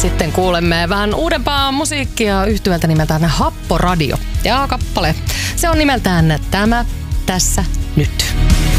Sitten kuulemme vähän uudempaa musiikkia yhtyöltä nimeltään Happoradio. Ja kappale, se on nimeltään Tämä, tässä, nyt.